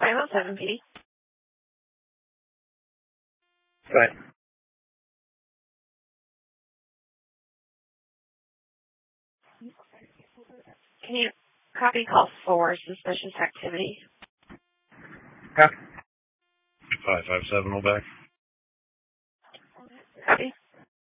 507P. Go ahead. Can you copy call 4, suspicious activity? Copy. 557, back. Copy.